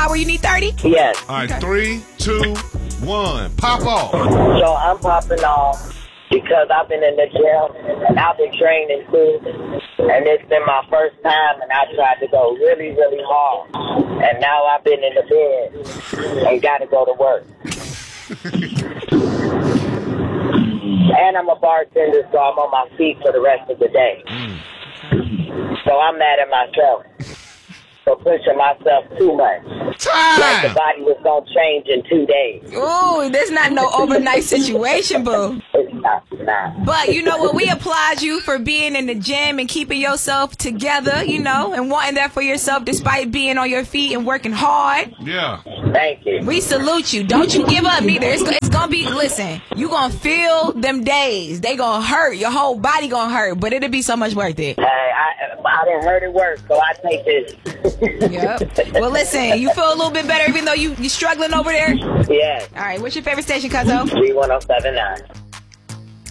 hour, you need 30? Yes. All right, 3, 2, 1. Pop off. So I'm popping off because I've been in the gym and I've been training too. And it's been my first time and I tried to go really, really hard. And now I've been in the bed and got to go to work. And I'm a bartender, so I'm on my feet for the rest of the day. So I'm mad at myself for pushing myself too much. Like the body was going to change in 2 days. Ooh, there's not no overnight situation, boo. It's not. But you know what? We applaud you for being in the gym and keeping yourself together, you know, and wanting that for yourself despite being on your feet and working hard. Yeah. Thank you. We salute you. Don't you give up neither. It's going to be, listen, you going to feel them days. They going to hurt. Your whole body going to hurt, but it'll be so much worth it. Hey, I didn't hurt it worse, so I take this. Yep. Well, listen, you feel a little bit better even though you struggling over there? Yeah. All right. What's your favorite station, Cuzzo? B1079.